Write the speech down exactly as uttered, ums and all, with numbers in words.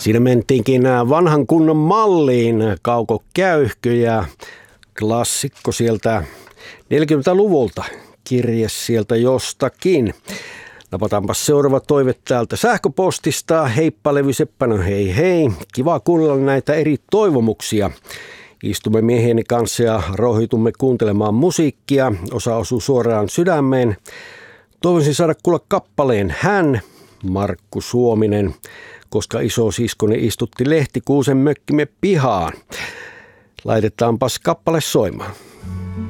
Siinä mentiinkin vanhan kunnon malliin, Kauko Käyhkö ja klassikko sieltä neljäkymmentäluvulta, kirje sieltä jostakin. Napataanpa seuraava toive täältä sähköpostista. Heippa Levy Seppänen, hei hei. Kiva kuunnella näitä eri toivomuksia. Istumme mieheni kanssa ja rohitumme kuuntelemaan musiikkia. Osa osuu suoraan sydämeen. Toivoisin saada kuulla kappaleen Hän, Markku Suominen, koska isosiskoni istutti lehtikuusen mökkimme pihaan. Laitetaanpas kappale soimaan.